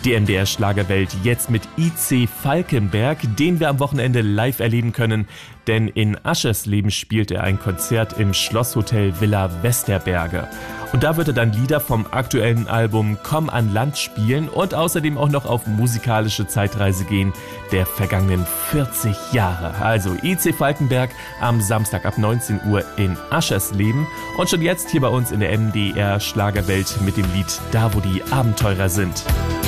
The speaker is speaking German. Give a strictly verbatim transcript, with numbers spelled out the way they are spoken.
Die M D R Schlagerwelt jetzt mit I C Falkenberg, den wir am Wochenende live erleben können, denn in Aschersleben spielt er ein Konzert im Schlosshotel Villa Westerberge. Und da wird er dann Lieder vom aktuellen Album Komm an Land spielen und außerdem auch noch auf musikalische Zeitreise gehen der vergangenen vierzig Jahre. Also I C Falkenberg am Samstag ab neunzehn Uhr in Aschersleben und schon jetzt hier bei uns in der M D R Schlagerwelt mit dem Lied Da, wo die Abenteurer sind.